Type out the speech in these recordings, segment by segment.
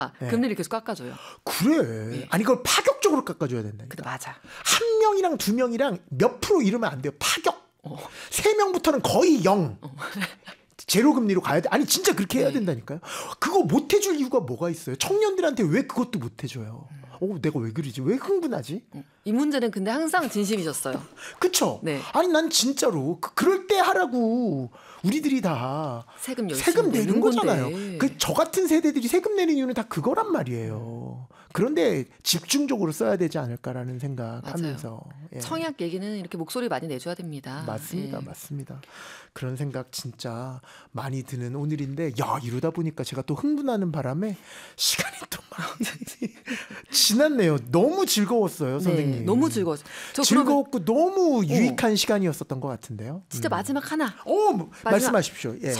예. 금리를 계속 깎아줘요. 그래. 예. 아니 그걸 파격적으로 깎아줘야 된다니까. 근데 맞아. 한 명이랑 두 명이랑 몇 프로 이러면 안 돼요. 파격. 세 명부터는 거의 0. 제로 금리로 가야 돼. 아니 진짜 그렇게 해야 된다니까요. 그거 못 해줄 이유가 뭐가 있어요. 청년들한테 왜 그것도 못 해줘요. 내가 왜 그러지? 왜 흥분하지? 이 문제는 근데 항상 진심이셨어요. 그쵸? 네. 아니 난 진짜로 그럴 때 하라고 우리들이 다 세금 열심히 내는 거잖아요. 건데. 저 같은 세대들이 세금 내는 이유는 다 그거란 말이에요. 그런데 집중적으로 써야 되지 않을까라는 생각하면서 예. 청약 얘기는 이렇게 목소리 많이 내줘야 됩니다. 맞습니다. 예. 맞습니다. 그런 생각 진짜 많이 드는 오늘인데 이러다 보니까 제가 또 흥분하는 바람에 시간이 또 막 지났네요. 너무 즐거웠어요, 선생님. 네, 너무 즐거웠어요. 즐거웠고 너무 유익한 시간이었었던 것 같은데요. 진짜 마지막 하나. 말씀하십시오. 예.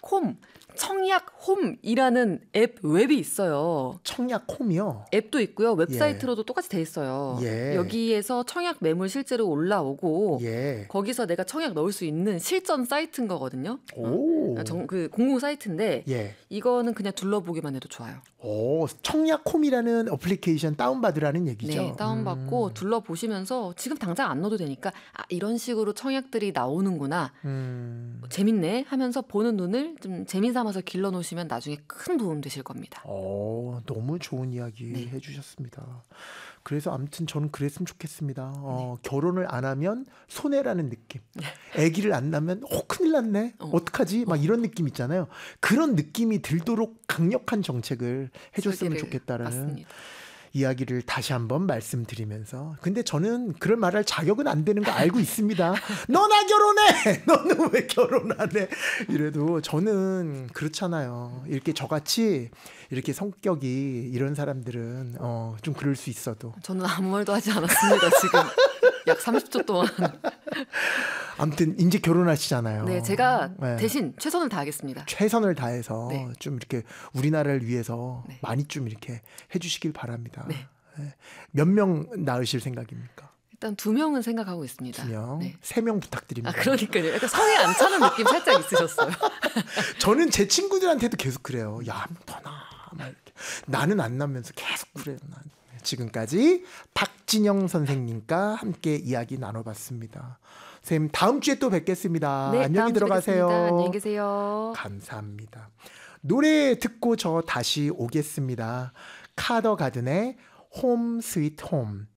청약홈이라는 앱 웹이 있어요. 청약홈이요? 앱도 있고요. 웹사이트로도 똑같이 돼 있어요. 예. 여기에서 청약 매물 실제로 올라오고 예. 거기서 내가 청약 넣을 수 있는 실전 사이트인 거거든요. 그 공공 사이트인데 예. 이거는 그냥 둘러보기만 해도 좋아요. 청약홈이라는 어플리케이션 다운받으라는 얘기죠? 네, 다운받고 둘러보시면서 지금 당장 안 넣어도 되니까 이런 식으로 청약들이 나오는구나. 재밌네 하면서 보는 눈을 좀 재미삼아서 길러놓으시면 나중에 큰 도움 되실 겁니다. 너무 좋은 이야기 해주셨습니다. 그래서 아무튼 저는 그랬으면 좋겠습니다. 결혼을 안 하면 손해라는 느낌. 아기를 안 낳으면 큰일 났네. 어떡하지? 막 이런 느낌 있잖아요. 그런 느낌이 들도록 강력한 정책을 해줬으면 좋겠다라는 맞습니다. 이야기를 다시 한번 말씀드리면서 근데 저는 그런 말할 자격은 안 되는 거 알고 있습니다. 너나 결혼해! 너는 왜 결혼 안 해? 이래도 저는 그렇잖아요. 이렇게 저같이 이렇게 성격이 이런 사람들은 좀 그럴 수 있어도 저는 아무 말도 하지 않았습니다. 지금 약 30초 동안. 아무튼 이제 결혼하시잖아요. 네, 제가 대신 최선을 다하겠습니다. 최선을 다해서 네. 좀 이렇게 우리나라를 위해서 네. 많이 좀 이렇게 해주시길 바랍니다. 네. 몇 명 낳으실 생각입니까? 일단 2명은 생각하고 있습니다. 2명, 네. 3명 부탁드립니다. 그러니까요. 약간 성에 안 차는 느낌 살짝 있으셨어요. 저는 제 친구들한테도 계속 그래요. 야, 더 나. 나는 안 나면서 계속 그래요. 지금까지 박진영 선생님과 함께 이야기 나눠봤습니다. 선생님 다음 주에 또 뵙겠습니다. 네, 안녕히 들어가세요. 안녕히 계세요. 감사합니다. 노래 듣고 저 다시 오겠습니다. 카더 가든의 홈 스위트 홈.